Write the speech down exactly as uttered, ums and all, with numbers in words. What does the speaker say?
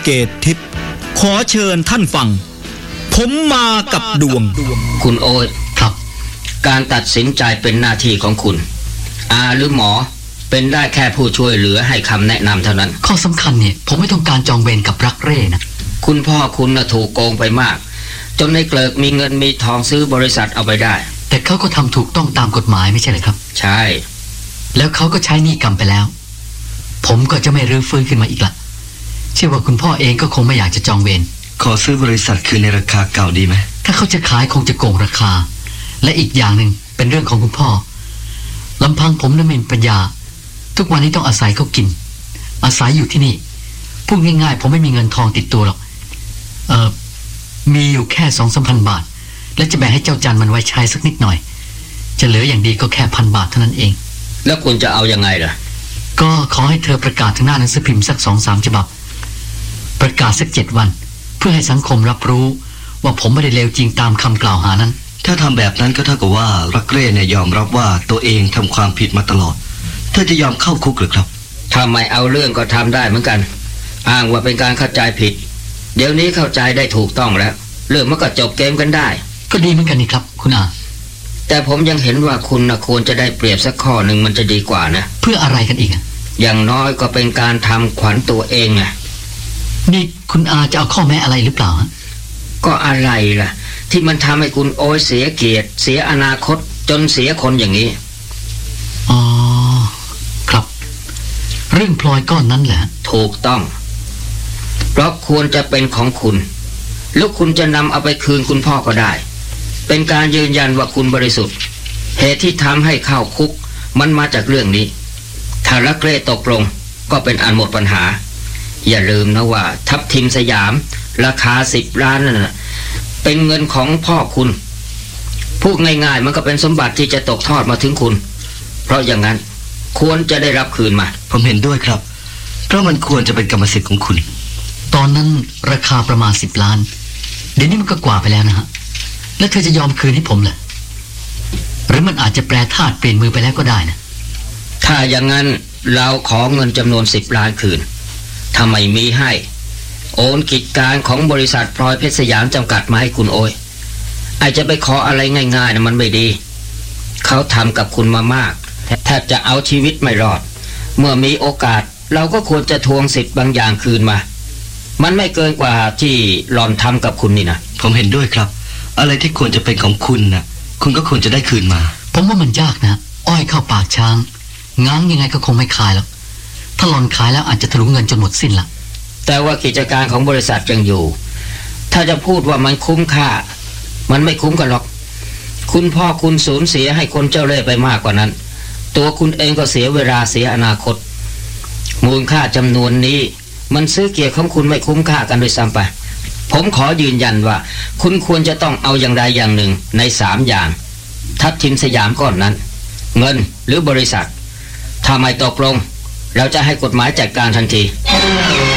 เกตทิพย์ขอเชิญท่านฟังผมมากับดวงคุณโอ๊ตครับการตัดสินใจเป็นหน้าที่ของคุณอาหรือหมอเป็นได้แค่ผู้ช่วยเหลือให้คำแนะนำเท่านั้นข้อสำคัญเนี่ยผมไม่ต้องการจองเวรกับรักเร่นะคุณพ่อคุณน่ะถูกโกงไปมากจนในเกลิกมีเงินมีทองซื้อบริษัทเอาไปได้แต่เขาก็ทำถูกต้องตามกฎหมายไม่ใช่เหรอครับใช่แล้วเขาก็ใช้หนี้กรรมไปแล้วผมก็จะไม่รื้อฟื้นขึ้นมาอีกละเชื่อว่าคุณพ่อเองก็คงไม่อยากจะจองเวรขอซื้อบริษัทคืนในราคาเก่าดีไหมถ้าเขาจะขายคงจะโกงราคาและอีกอย่างหนึ่งเป็นเรื่องของคุณพ่อลำพังผมนั้นไม่มีปัญญาทุกวันนี้ต้องอาศัยเขากินอาศัยอยู่ที่นี่พูดง่ายๆผมไม่มีเงินทองติดตัวหรอกเออมีอยู่แค่สองสามพันบาทและจะแบ่งให้เจ้าจันมันไว้ใช้สักนิดหน่อยจะเหลืออย่างดีก็แค่พันบาทเท่านั้นเองแล้วคุณจะเอายังไงล่ะก็ขอให้เธอประกาศทางหน้าหนังสือพิมพ์สักสองสามฉบับประกาศสักเจ็ดวันเพื่อให้สังคมรับรู้ว่าผมไม่ได้เลวจริงตามคำกล่าวหานั้นถ้าทำแบบนั้นก็เท่ากับว่ารักเร่เนี่ยยอมรับว่าตัวเองทำความผิดมาตลอดเธอจะยอมเข้าคุกหรือครับถ้าไม่เอาเรื่องก็ทำได้เหมือนกันอ้างว่าเป็นการเข้าใจผิดเดี๋ยวนี้เข้าใจได้ถูกต้องแล้วเรื่องมันก็จบเกมกันได้ก็ดีเหมือนกันนี่ครับคุณอาแต่ผมยังเห็นว่าคุณนะควรจะได้เปรียบสักข้อหนึ่งมันจะดีกว่านะเพื่ออะไรกันอีกอ่ะอย่างน้อยก็เป็นการทำขวัญตัวเองไงนี่คุณอาจะเอาข้อแม้อะไรหรือเปล่าก็อะไรล่ะที่มันทำให้คุณโอยเสียเกียรติเสียอนาคตจนเสียคนอย่างนี้อ๋อครับเรื่องพลอยก้อนนั้นแหละถูกต้องเพราะควรจะเป็นของคุณแล้วคุณจะนำเอาไปคืนคุณพ่อก็ได้เป็นการยืนยันว่าคุณบริสุทธิ์เหตุที่ทำให้เข้าคุกมันมาจากเรื่องนี้ถ้ารักเร่ตกลงก็เป็นอันหมดปัญหาอย่าลืมนะว่าทับทิมสยามราคาสิบล้านนั่นน่ะเป็นเงินของพ่อคุณพูดง่ายๆมันก็เป็นสมบัติที่จะตกทอดมาถึงคุณเพราะอย่างนั้นควรจะได้รับคืนมาผมเห็นด้วยครับเพราะมันควรจะเป็นกรรมสิทธิ์ของคุณตอนนั้นราคาประมาณสิบล้านเดี๋ยวนี้มันก็กว่าไปแล้วนะฮะแล้วเธอจะยอมคืนให้ผมเหรอหรือมันอาจจะแปรธาตุเปลี่ยนมือไปแล้วก็ได้นะถ้าอย่างนั้นเราขอเงินจำนวนสิบล้านคืนถ้าไม่มีให้โอนกิจการของบริษัทพลอยเพชรสยามจำกัดมาให้คุณโอยอาจจะไปขออะไรง่ายๆนะมันไม่ดีเขาทำกับคุณมามากแทบจะเอาชีวิตไม่รอดเมื่อมีโอกาสเราก็ควรจะทวงสิทธิ์บางอย่างคืนมามันไม่เกินกว่าที่หล่อนทำกับคุณนี่นะผมเห็นด้วยครับอะไรที่ควรจะเป็นของคุณนะคุณก็ควรจะได้คืนมาผมว่ามันยากนะอ้อยเข้าปากช้างง้างยังไงก็คงไม่ขายแล้วถ้าหล่อนขายแล้วอาจจะทะลุเงินจนหมดสิ้นละแต่ว่ากิจการของบริษัทยังอยู่ถ้าจะพูดว่ามันคุ้มค่ามันไม่คุ้มกันหรอกคุณพ่อคุณสูญเสียให้คนเจ้าเล่ห์ไปมากกว่านั้นตัวคุณเองก็เสียเวลาเสียอนาคตมูลค่าจำนวนนี้มันซื้อเกียรติของคุณไม่คุ้มค่ากันโดยซ้ำไปผมขอยืนยันว่าคุณควรจะต้องเอาอย่างใดอย่างหนึ่งในสามอย่างทับทิมสยามก้อนนั้นเงินหรือบริษัทถ้าไม่ตกลงเราจะให้กฎหมายจัดการทันที